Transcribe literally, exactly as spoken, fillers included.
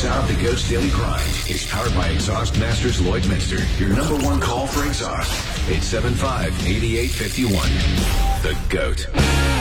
hour of the Ghost Daily Grind is powered by Exhaust Masters Lloydminster, your number one call for exhaust. eight seven five, eight eight five one. The GOAT.